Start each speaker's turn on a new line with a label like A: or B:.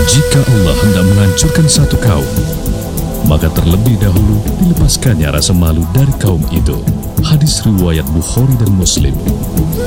A: Jika Allah hendak menghancurkan satu kaum, maka terlebih dahulu dilepaskannya rasa malu dari kaum itu. Hadis riwayat Bukhari dan Muslim.